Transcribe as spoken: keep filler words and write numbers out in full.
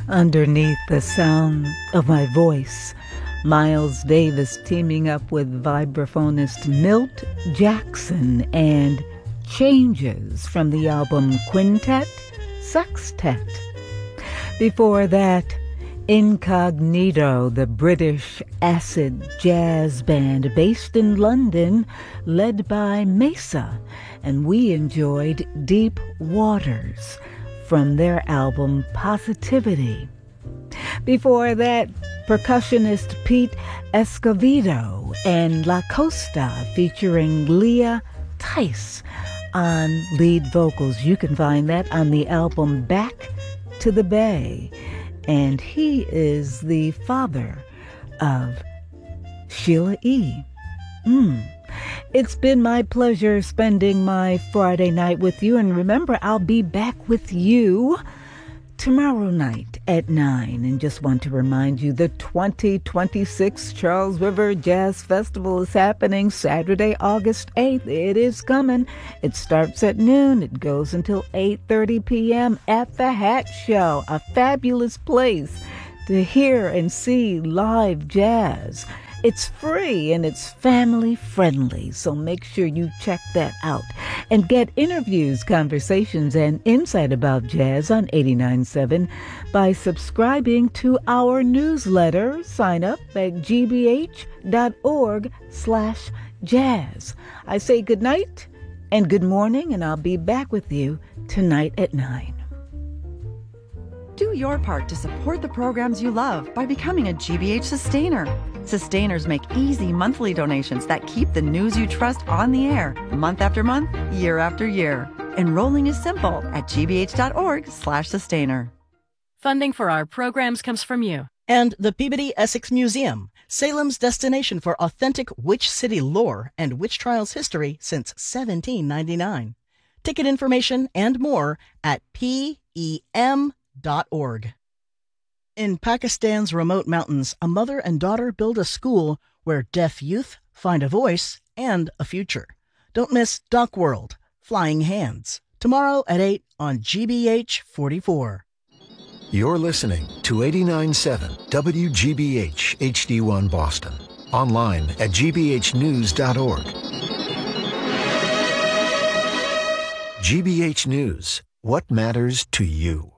Underneath the sound of my voice, Miles Davis teaming up with vibraphonist Milt Jackson and Changes from the album Quintet, Sextet. Before that, Incognito, the British acid jazz band based in London, led by Mesa, and we enjoyed Deep Waters from their album Positivity. Before that, percussionist Pete Escovedo and La Costa featuring Leah Tice on lead vocals. You can find that on the album Back to the Bay. And he is the father of Sheila E. Mm. It's been my pleasure spending my Friday night with you. And remember, I'll be back with you tomorrow night at nine. And just want to remind you, the twenty twenty-six Charles River Jazz Festival is happening Saturday, August eighth. It is coming. It starts at noon. It goes until eight thirty p.m. at the Hat Show, a fabulous place to hear and see live jazz. It's free and it's family friendly, so make sure you check that out and get interviews, conversations, and insight about jazz on eighty-nine point seven by subscribing to our newsletter. Sign up at gbh.org slash jazz. I say good night and good morning, and I'll be back with you tonight at nine. Do your part to support the programs you love by becoming a G B H Sustainer. Sustainers make easy monthly donations that keep the news you trust on the air, month after month, year after year. Enrolling is simple at gbh.org slash sustainer. Funding for our programs comes from you. And the Peabody Essex Museum, Salem's destination for authentic witch city lore and witch trials history since seventeen ninety-nine. Ticket information and more at P E M dot org. In Pakistan's remote mountains, a mother and daughter build a school where deaf youth find a voice and a future. Don't miss Doc World, Flying Hands, tomorrow at eight on G B H forty-four. You're listening to eighty-nine point seven W G B H H D one Boston. Online at g b h news dot org. G B H News. What matters to you?